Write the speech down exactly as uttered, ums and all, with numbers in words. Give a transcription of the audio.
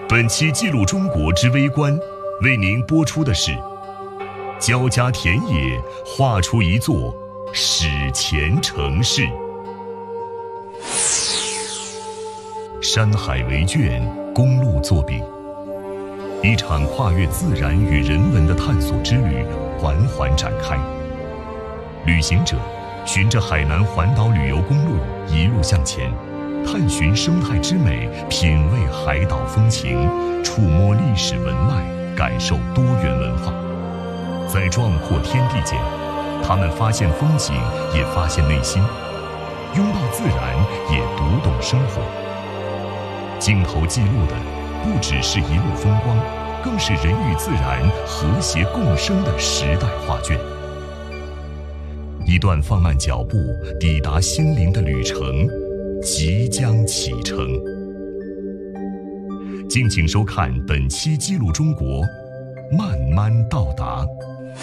本期记录中国之微观，为您播出的是交加田野画出一座史前城市。山海为卷，公路作笔，一场跨越自然与人文的探索之旅缓缓展开。旅行者循着海南环岛旅游公路一路向前，探寻生态之美，品味海岛风情，触摸历史文脉，感受多元文化。在壮阔天地间，他们发现风景，也发现内心，拥抱自然，也读懂生活。镜头记录的不只是一路风光，更是人与自然和谐共生的时代画卷。一段放慢脚步抵达心灵的旅程即将启程。敬请收看本期记录中国，慢慢到达。